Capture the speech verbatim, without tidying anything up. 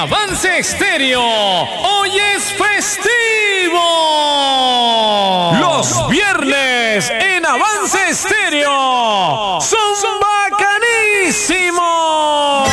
Avance Estéreo, hoy es festivo. Los viernes en Avance Estéreo,